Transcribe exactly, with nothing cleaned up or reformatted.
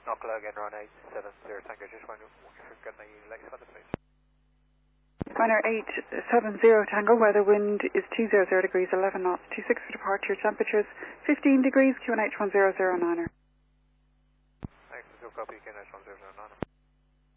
Knockla again, run eight seven zero Tango, just wondering if you're getting the latest weather, please. Runner eight seven zero Tango, weather wind is two hundred degrees, eleven knots, two six for departure, temperatures fifteen degrees, Q N H one zero zero niner. Thanks, still copy, Q N H one zero zero niner.